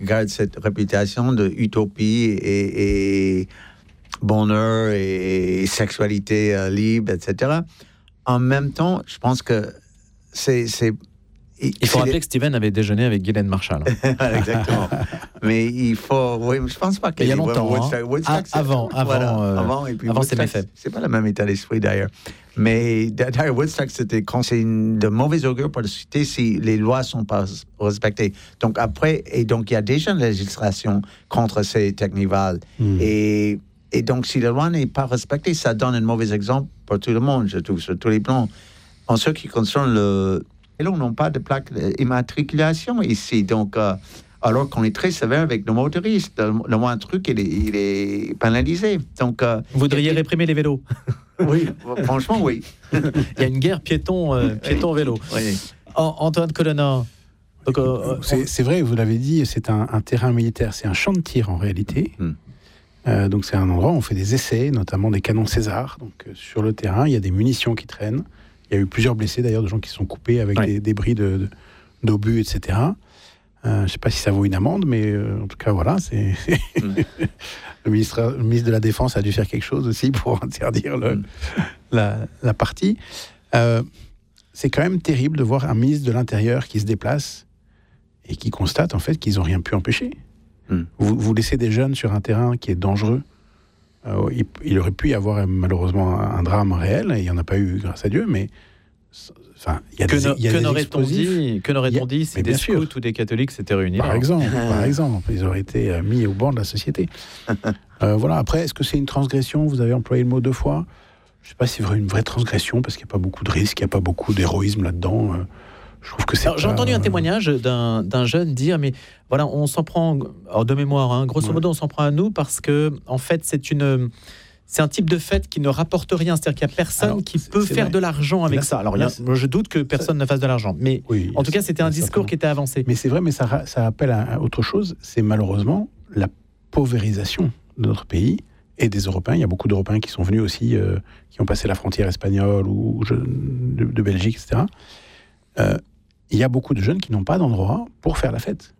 garde cette réputation de utopie et bonheur et sexualité libre, etc. En même temps, je pense que il faut rappeler que Steven avait déjeuné avec Ghislaine Marshall. Exactement. Mais il faut... Oui, je ne pense pas qu'il y a longtemps. Woodstock, avant et puis avant Woodstock, ses méfaits. C'est pas le même état d'esprit, d'ailleurs. Mais d'ailleurs, Woodstock, c'est de mauvais augure pour la société si les lois ne sont pas respectées. Donc, après... Et donc, il y a déjà une législation contre ces technivals. Et donc, si la loi n'est pas respectée, ça donne un mauvais exemple pour tout le monde, je trouve, sur tous les plans. En ce qui concerne Et là, on n'a pas de plaque d'immatriculation ici. Donc, alors qu'on est très sévère avec nos motoristes, le moindre truc, il est pénalisé. Donc, vous voudriez réprimer les vélos? Oui, franchement, oui. Il y a une guerre piéton-vélo. Oui. Antoine Colonna. Donc, c'est vrai, vous l'avez dit, c'est un terrain militaire, c'est un champ de tir en réalité. Donc c'est un endroit où on fait des essais, notamment des canons César. Donc sur le terrain, il y a des munitions qui traînent. Il y a eu plusieurs blessés d'ailleurs, de gens qui se sont coupés avec des débris d'obus, etc. Je ne sais pas si ça vaut une amende, mais en tout cas, voilà. Le ministre de la Défense a dû faire quelque chose aussi pour interdire la partie. C'est quand même terrible de voir un ministre de l'Intérieur qui se déplace et qui constate en fait qu'ils n'ont rien pu empêcher. Vous laissez des jeunes sur un terrain qui est dangereux. Il aurait pu y avoir malheureusement un drame réel, et il n'y en a pas eu grâce à Dieu, mais il y a des explosifs. Que n'aurait-on dit si des scouts ou des catholiques s'étaient réunis? Par exemple, ils auraient été mis au banc de la société. Voilà. Après, est-ce que c'est une transgression? Vous avez employé le mot 2 fois. Je ne sais pas si c'est une vraie transgression, parce qu'il n'y a pas beaucoup de risques, il n'y a pas beaucoup d'héroïsme là-dedans. Je trouve que c'est J'ai entendu un témoignage d'un jeune dire, mais voilà, on s'en prend, de mémoire, grosso modo, on s'en prend à nous parce que, en fait, c'est un type de fête qui ne rapporte rien. C'est-à-dire qu'il n'y a personne qui peut faire de l'argent avec ça. Alors, je doute que personne ne fasse de l'argent. Mais en tout cas, c'était un discours qui était avancé. Mais c'est vrai, mais ça appelle à autre chose. C'est malheureusement la paupérisation de notre pays et des Européens. Il y a beaucoup d'Européens qui sont venus aussi, qui ont passé la frontière espagnole ou de Belgique, etc. Il y a beaucoup de jeunes qui n'ont pas d'endroit pour faire la fête.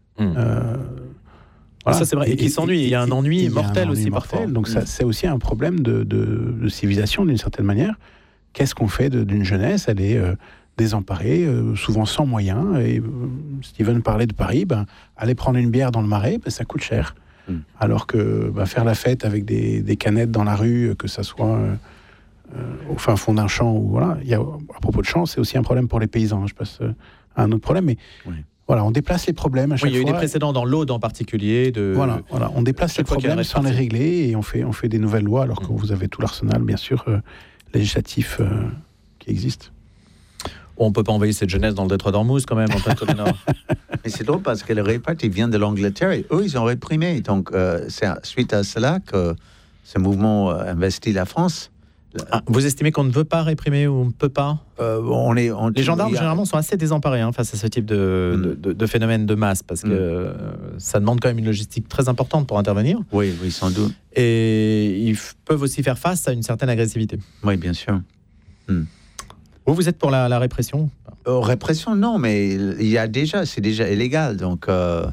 Voilà. Ça, c'est vrai. Et qui s'ennuient. Il y a un ennui mortel aussi parfois. Donc, ça, c'est aussi un problème de civilisation, d'une certaine manière. Qu'est-ce qu'on fait d'une jeunesse? Elle est désemparée, souvent sans moyens. Et Steven parlait de Paris. Aller prendre une bière dans le Marais, ça coûte cher. Alors que faire la fête avec des canettes dans la rue, que ça soit au fin fond d'un champ, à propos de champ, c'est aussi un problème pour les paysans. Je passe à un autre problème, mais voilà, on déplace les problèmes à chaque fois. Il y a eu des précédents dans l'Aude en particulier. Voilà, on déplace les problèmes sans les régler et on fait des nouvelles lois, alors que vous avez tout l'arsenal, bien sûr, législatif qui existe. On ne peut pas envahir cette jeunesse dans le détroit d'Ormuz, quand même, en fait, au nord. Mais c'est drôle parce que le réparti vient de l'Angleterre et eux, ils ont réprimé. Donc, c'est suite à cela que ce mouvement investit la France. Vous estimez qu'on ne veut pas réprimer ou on ne peut pas? Les gendarmes, généralement, sont assez désemparés face à ce type de phénomène de masse, parce que ça demande quand même une logistique très importante pour intervenir. Oui, sans doute. Et ils peuvent aussi faire face à une certaine agressivité. Oui, bien sûr. Vous êtes pour la répression? Répression, non, mais c'est déjà illégal, donc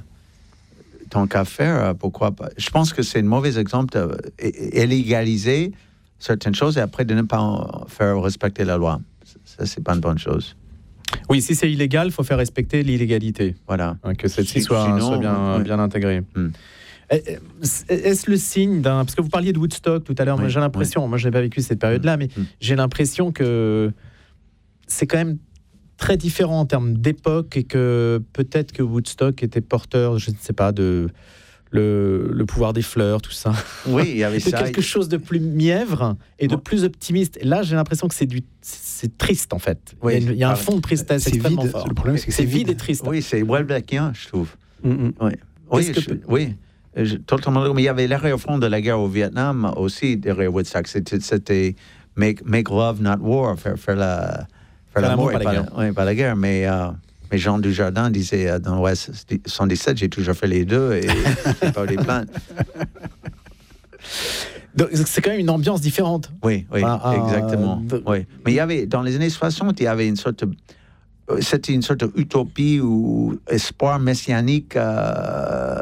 tant qu'à faire, pourquoi pas? Je pense que c'est un mauvais exemple d'illégaliser certaines choses et après de ne pas faire respecter la loi. Ça, c'est pas une bonne chose. Oui, si c'est illégal, il faut faire respecter l'illégalité. Voilà. Que celle-ci soit bien intégrée. Est-ce le signe d'un... Parce que vous parliez de Woodstock tout à l'heure, moi j'ai l'impression, moi je n'ai pas vécu cette période-là, mais j'ai l'impression que c'est quand même très différent en termes d'époque et que peut-être que Woodstock était porteur, je ne sais pas, de... Le pouvoir des fleurs, tout ça. Oui, il y avait ça. Quelque chose de plus mièvre et de plus optimiste. Et là, j'ai l'impression que c'est triste, en fait. Oui, il y a un fond de tristesse extrêmement fort. Le problème, c'est que c'est vide et triste. Oui, c'est Welbeckien, je trouve. Oui. Totalement. Mais il y avait l'arrière-fond de la guerre au Vietnam aussi, derrière Woodstock. C'était make love, not war. Faire l'amour, pas la guerre. Mais Jean Dujardin disait dans l'Ouest 77, j'ai toujours fait les deux et j'ai pas eu des plaintes. Donc, c'est quand même une ambiance différente. Oui, exactement. Oui. Mais il y avait, dans les années 60, il y avait c'était une sorte d'utopie ou espoir messianique